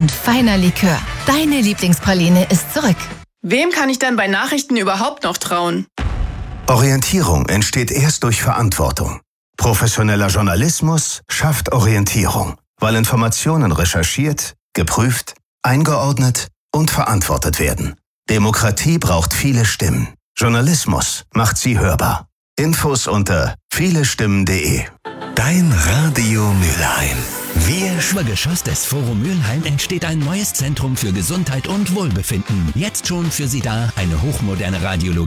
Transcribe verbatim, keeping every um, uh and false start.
und feiner Likör. Deine Lieblingspraline ist zurück. Wem kann ich dann bei Nachrichten überhaupt noch trauen? Orientierung entsteht erst durch Verantwortung. Professioneller Journalismus schafft Orientierung, weil Informationen recherchiert, geprüft, eingeordnet und verantwortet werden. Demokratie braucht viele Stimmen. Journalismus macht sie hörbar. Infos unter vielestimmen punkt de. Dein Radio Mülheim. Wir Im Obergeschoss des Forum Mülheim entsteht ein neues Zentrum für Gesundheit und Wohlbefinden. Jetzt schon für Sie da eine hochmoderne Radiologie.